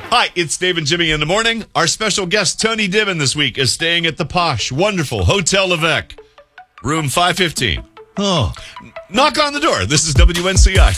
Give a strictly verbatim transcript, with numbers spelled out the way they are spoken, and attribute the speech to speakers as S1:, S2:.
S1: Hi, it's Dave and Jimmy in the morning. Our special guest, Tony Divin, this week is staying at the posh, wonderful Hotel Levesque, room five fifteen.
S2: Oh.
S1: Knock on the door. This is W N C I.